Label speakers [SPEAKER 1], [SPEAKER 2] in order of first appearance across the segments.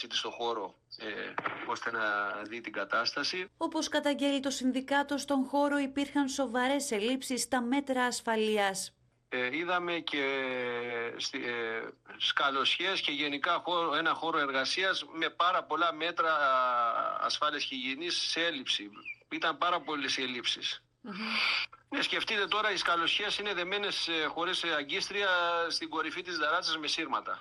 [SPEAKER 1] παρέμβασή της στο χώρο ώστε να δει την κατάσταση.
[SPEAKER 2] Όπως καταγγέλει το Συνδικάτο, στον χώρο υπήρχαν σοβαρές ελλείψεις στα μέτρα ασφαλείας.
[SPEAKER 1] Είδαμε και σκαλωσιές και γενικά ένα χώρο εργασίας με πάρα πολλά μέτρα ασφάλειας και υγιεινής σε έλλειψη. Ήταν πάρα πολλές οι ελλείψεις. Σκεφτείτε τώρα, οι σκαλωσιές είναι δεμένες χωρίς αγκίστρια στην κορυφή της δαράτσας με σύρματα.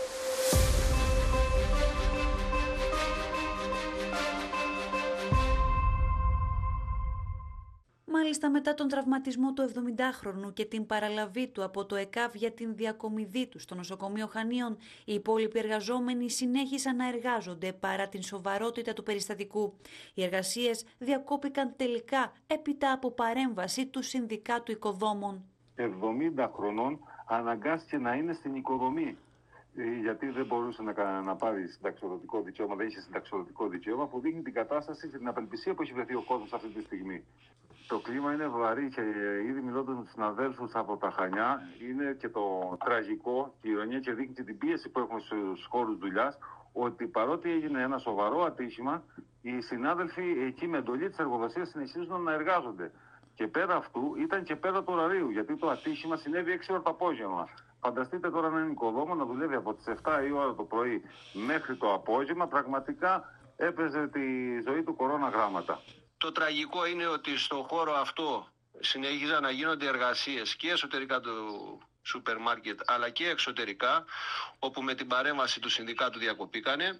[SPEAKER 2] Μάλιστα, μετά τον τραυματισμό του 70χρονου και την παραλαβή του από το ΕΚΑΒ για την διακομιδή του στο νοσοκομείο Χανίων, οι υπόλοιποι εργαζόμενοι συνέχισαν να εργάζονται παρά την σοβαρότητα του περιστατικού. Οι εργασίες διακόπηκαν τελικά έπειτα από παρέμβαση του Συνδικάτου Οικοδόμων.
[SPEAKER 3] 70 χρονών αναγκάστηκε να είναι στην οικοδομή. Γιατί δεν μπορούσε να πάρει συνταξιοδοτικό δικαίωμα, δεν είχε συνταξιοδοτικό δικαίωμα, που δείχνει την κατάσταση και την απελπισία που έχει βρεθεί ο κόσμος αυτή τη στιγμή. Το κλίμα είναι βαρύ και ήδη μιλώντας με τους συναδέλφους από τα Χανιά, είναι και το τραγικό και η ηρωνία και δείχνει και την πίεση που έχουμε στους χώρους δουλειάς, ότι παρότι έγινε ένα σοβαρό ατύχημα, οι συνάδελφοι εκεί με εντολή της εργοδοσίας συνεχίζουν να εργάζονται. Και πέρα αυτού ήταν και πέρα του ωραρίου, γιατί το ατύχημα συνέβη 6 ώρα το απόγευμα. Φανταστείτε τώρα έναν οικοδόμο να δουλεύει από τις 7 η ώρα το πρωί μέχρι το απόγευμα, πραγματικά έπαιζε τη ζωή του κορώνα γράμματα.
[SPEAKER 1] Το τραγικό είναι ότι στο χώρο αυτό συνέχιζαν να γίνονται εργασίες και εσωτερικά του σούπερ μάρκετ αλλά και εξωτερικά, όπου με την παρέμβαση του Συνδικάτου διακοπήκανε.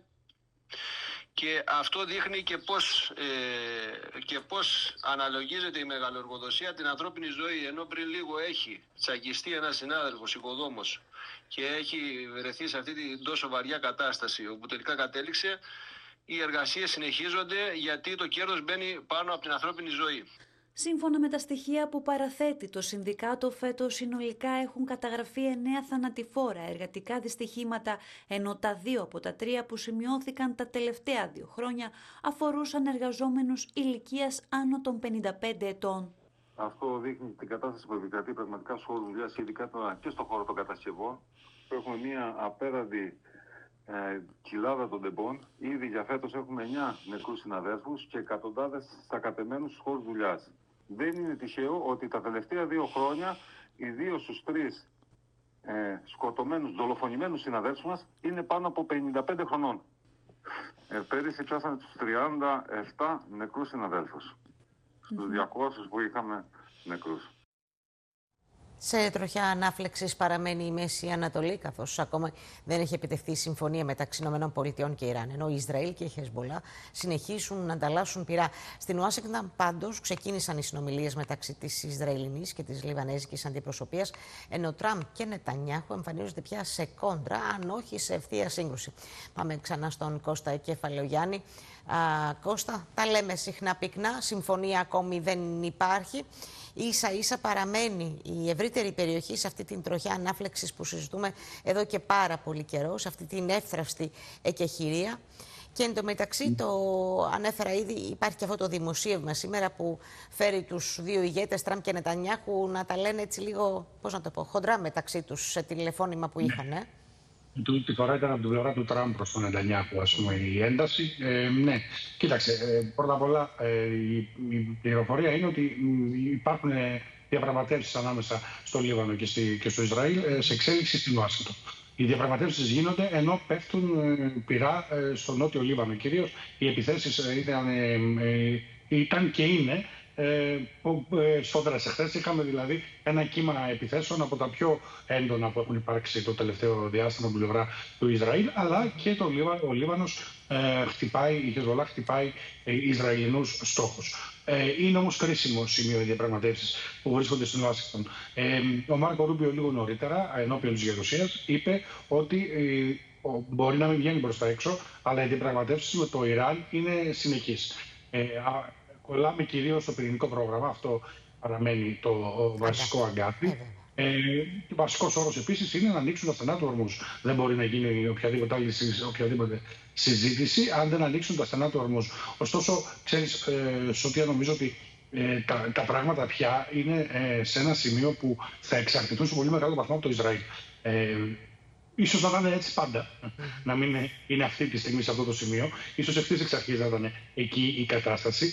[SPEAKER 1] Και αυτό δείχνει και πώς αναλογίζεται η μεγαλοεργοδοσία την ανθρώπινη ζωή, ενώ πριν λίγο έχει τσακιστεί ένας συνάδελφος οικοδόμος και έχει βρεθεί σε αυτή την τόσο βαριά κατάσταση, όπου τελικά κατέληξε. Οι εργασίες συνεχίζονται γιατί το κέρδος μπαίνει πάνω από την ανθρώπινη ζωή.
[SPEAKER 2] Σύμφωνα με τα στοιχεία που παραθέτει το Συνδικάτο, φέτος συνολικά έχουν καταγραφεί 9 θανατηφόρα εργατικά δυστυχήματα, ενώ τα 2 από τα 3 που σημειώθηκαν τα τελευταία 2 χρόνια αφορούσαν εργαζόμενους ηλικίας άνω των 55 ετών.
[SPEAKER 3] Αυτό δείχνει την κατάσταση που επικρατεί πραγματικά στους χώρους δουλειάς, ειδικά και στον χώρο των κατασκευών, που έχουμε μια απέραντη κοιλάδα των τεμπών. Ήδη για φέτος έχουμε 9 νεκρούς συναδέλφους και εκατοντάδες στακατεμένους στους χώρους δουλειάς. Δεν είναι τυχαίο ότι τα τελευταία 2 χρόνια οι 2 στους 3 σκοτωμένους, δολοφονημένους συναδέλφους μας είναι πάνω από 55 χρονών. Πέρυσι πιάσαμε τους 37 νεκρούς συναδέλφους, στους 200 που είχαμε νεκρούς.
[SPEAKER 4] Σε τροχιά ανάφλεξης παραμένει η Μέση Ανατολή, καθώς ακόμα δεν έχει επιτευχθεί η συμφωνία μεταξύ ΗΠΑ και Ιράν, ενώ Ισραήλ και η Χεσμολά συνεχίσουν να ανταλλάσσουν πυρά. Στην Ουάσιγκτον, πάντως, ξεκίνησαν οι συνομιλίες μεταξύ της Ισραηλινής και της Λιβανέζικης αντιπροσωπείας, ενώ Τραμπ και Νετανιάχου εμφανίζονται πια σε κόντρα, αν όχι σε ευθεία σύγκρουση. Πάμε ξανά στον Κώστα Κεφαλαιογιάννη. Κώστα, τα λέμε συχνά πυκνά, συμφωνία ακόμη δεν υπάρχει. Ίσα-ίσα παραμένει η ευρύτερη περιοχή σε αυτή την τροχιά ανάφλεξης που συζητούμε εδώ και πάρα πολύ καιρό, σε αυτή την εύθραυστη εκεχηρία. Και εν τω μεταξύ, το ανέφερα ήδη, υπάρχει και αυτό το δημοσίευμα σήμερα που φέρει τους 2 ηγέτες, Τραμπ και Νετανιάχου, να τα λένε έτσι λίγο, πώς να το πω, χοντρά μεταξύ τους σε τηλεφώνημα που είχαν.
[SPEAKER 5] Τη φορά ήταν από την πλευρά του Τραμπ προς τον Νετανιάχου, ας πούμε, η ένταση. Ναι, κοίταξε, πρώτα απ' όλα η πληροφορία είναι ότι υπάρχουν διαπραγματεύσεις ανάμεσα στο Λίβανο και στο Ισραήλ σε εξέλιξη στην Ουάσιγκτον. Οι διαπραγματεύσεις γίνονται ενώ πέφτουν πυρά στο νότιο Λίβανο. Κυρίως οι επιθέσεις ήταν και είναι σφοδρές. Εχθές είχαμε δηλαδή ένα κύμα επιθέσεων από τα πιο έντονα που έχουν υπάρξει το τελευταίο διάστημα από την πλευρά του Ισραήλ, αλλά και ο Λίβανος χτυπάει, η Χεσμολά χτυπάει Ισραηλινούς στόχους. Είναι όμως κρίσιμο σημείο οι διαπραγματεύσεις που βρίσκονται στην Ουάσιγκτον. Ο Μάρκο Ρούμπιο λίγο νωρίτερα, ενώπιον της Γερουσίας, είπε ότι μπορεί να μην βγαίνει προς τα έξω, αλλά οι διαπραγματεύσεις με το Ιράν είναι συνεχείς. Κολλάμε κυρίως στο πυρηνικό πρόγραμμα, αυτό παραμένει το βασικό αγκάθι. Ο βασικός όρος επίσης είναι να ανοίξουν τα στενά του Ορμούζ. Δεν μπορεί να γίνει οποιαδήποτε συζήτηση αν δεν ανοίξουν τα στενά του Ορμούζ. Ωστόσο, ξέρεις, Σωτία, νομίζω ότι τα πράγματα πια είναι σε ένα σημείο που θα εξαρτηθούν σε πολύ μεγάλο βαθμό από το Ισραήλ. Ίσως να ήταν έτσι πάντα, να μην είναι αυτή τη στιγμή σε αυτό το σημείο. Ίσως ευθύς εξ αρχής να ήταν εκεί η κατάσταση.